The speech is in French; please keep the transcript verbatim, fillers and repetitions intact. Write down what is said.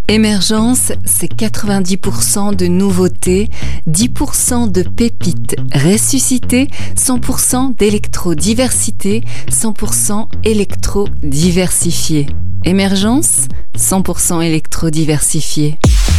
Émergence, c'est quatre-vingt-dix pour cent de nouveautés, dix pour cent de pépites ressuscitées, cent pour cent d'électro-diversité, cent pour cent électro-diversifié. Émergence, cent pour cent électro-diversifié.